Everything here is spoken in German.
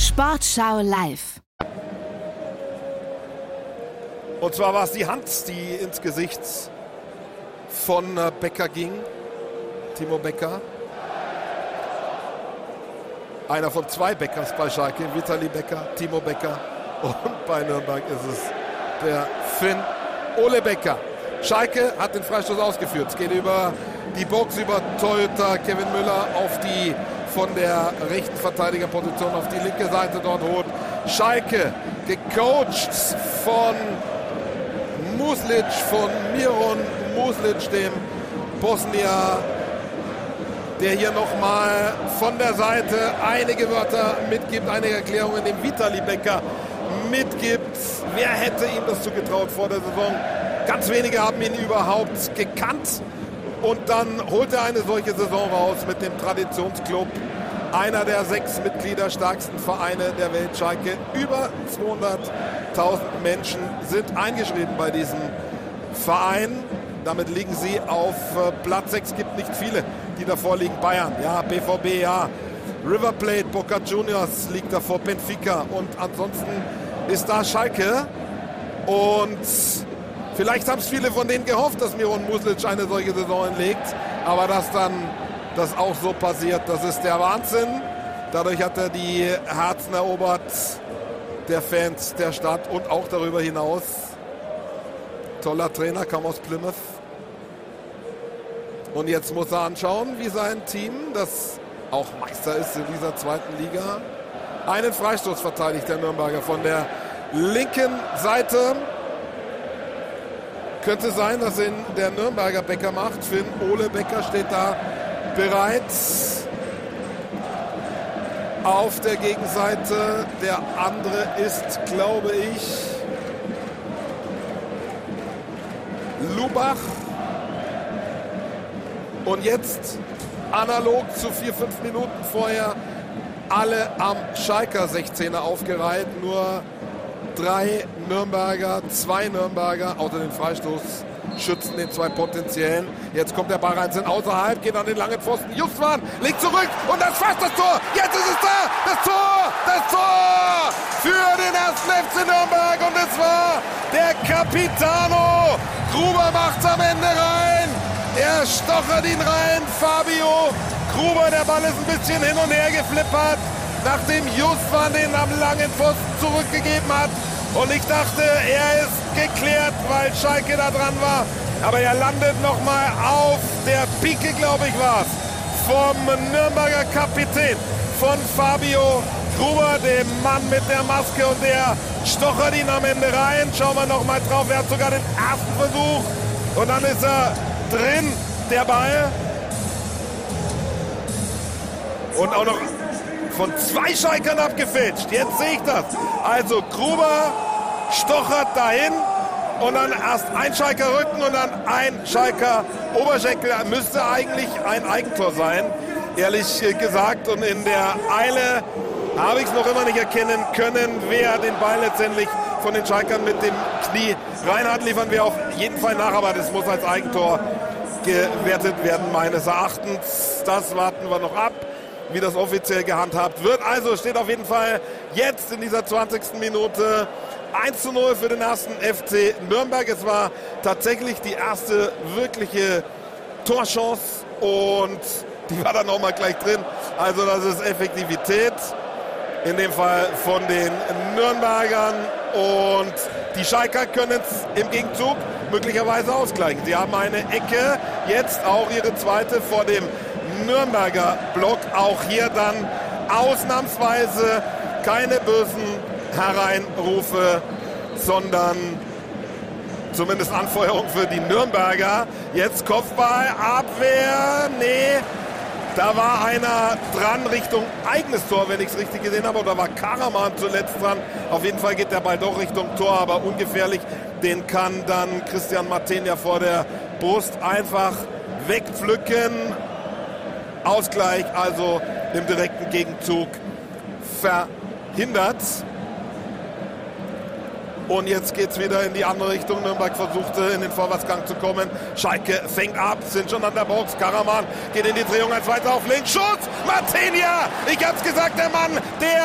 Sportschau live. Und zwar war es die Hand, die ins Gesicht von Becker ging. Timo Becker. Einer von zwei Beckers bei Schalke. Vitali Becker, Timo Becker. Und bei Nürnberg ist es der Finn Ole Becker. Schalke hat den Freistoß ausgeführt. Es geht über die Box, über Torhüter Kevin Müller auf die von der rechten Verteidigerposition auf die linke Seite dort holt. Schalke gecoacht von Muslic, von Miron Muslic, dem Bosnier, der hier nochmal von der Seite einige Wörter mitgibt, einige Erklärungen dem Vitali Becker mitgibt. Wer hätte ihm das zugetraut vor der Saison? Ganz wenige haben ihn überhaupt gekannt. Und dann holt er eine solche Saison raus mit dem Traditionsclub. Einer der 6 mitgliederstärksten Vereine der Welt, Schalke. Über 200.000 Menschen sind eingeschrieben bei diesem Verein. Damit liegen sie auf Platz 6. Es gibt nicht viele, die davor liegen. Bayern, ja, BVB, ja. River Plate, Boca Juniors liegt davor, Benfica. Und ansonsten ist da Schalke. Und vielleicht haben es viele von denen gehofft, dass Miron Muslic eine solche Saison hinlegt. Aber dass dann das auch so passiert, das ist der Wahnsinn. Dadurch hat er die Herzen erobert der Fans der Stadt und auch darüber hinaus. Toller Trainer, kam aus Plymouth. Und jetzt muss er anschauen, wie sein Team, das auch Meister ist in dieser zweiten Liga, einen Freistoß verteidigt, der Nürnberger von der linken Seite. Könnte sein, dass ihn der Nürnberger Becker macht. Finn Ole Becker steht da bereit. Auf der Gegenseite. Der andere ist, glaube ich, Lubach. Und jetzt analog zu 4-5 Minuten vorher alle am Schalker 16er aufgereiht. Nur 3 Nürnberger, 2 Nürnberger, außer den Freistoßschützen, den 2 potenziellen. Jetzt kommt der Ball rein, sind außerhalb, geht an den langen Pfosten. Justwan legt zurück und das fast das Tor. Jetzt ist es da, das Tor für den 1. FC Nürnberg. Und es war der Capitano. Gruber macht's am Ende rein. Er stochert ihn rein, Fabio Gruber. Der Ball ist ein bisschen hin und her geflippert, nachdem Justwan den am langen Pfosten zurückgegeben hat. Und ich dachte, er ist geklärt, weil Schalke da dran war. Aber er landet nochmal auf der Pike, glaube ich, war es, vom Nürnberger Kapitän, von Fabio Gruber, dem Mann mit der Maske. Und der stochert ihn am Ende rein. Schauen wir nochmal drauf. Er hat sogar den ersten Versuch. Und dann ist er drin, der Ball. Und auch noch von 2 Schalkern abgefälscht. Jetzt sehe ich das. Also Gruber stochert dahin und dann erst ein Schalker Rücken und dann ein Schalker Oberschenkel. Müsste eigentlich ein Eigentor sein, ehrlich gesagt. Und in der Eile habe ich es noch immer nicht erkennen können, wer den Ball letztendlich von den Schalkern mit dem Knie rein hat. Liefern wir auf jeden Fall nach, aber das muss als Eigentor gewertet werden, meines Erachtens. Das warten wir noch ab, wie das offiziell gehandhabt wird. Also steht auf jeden Fall jetzt in dieser 20. Minute 1:0 für den 1. FC Nürnberg. Es war tatsächlich die erste wirkliche Torchance und die war dann auch mal gleich drin. Also das ist Effektivität, in dem Fall von den Nürnbergern. Und die Schalker können es im Gegenzug möglicherweise ausgleichen. Sie haben eine Ecke, jetzt auch ihre zweite vor dem Nürnberger Block. Auch hier dann ausnahmsweise keine bösen Hereinrufe, sondern zumindest Anfeuerung für die Nürnberger. Jetzt Kopfball, Abwehr, nee, da war einer dran Richtung eigenes Tor, wenn ich es richtig gesehen habe. Oder war Karaman zuletzt dran? Auf jeden Fall geht der Ball doch Richtung Tor, aber ungefährlich. Den kann dann Christian Martin ja vor der Brust einfach wegpflücken. Ausgleich also im direkten Gegenzug verhindert. Und jetzt geht es wieder in die andere Richtung. Nürnberg versuchte in den Vorwärtsgang zu kommen. Schalke fängt ab, sind schon an der Box. Karaman geht in die Drehung als weiter auf links. Schuss! Martinia! Ich hab's gesagt, der Mann, der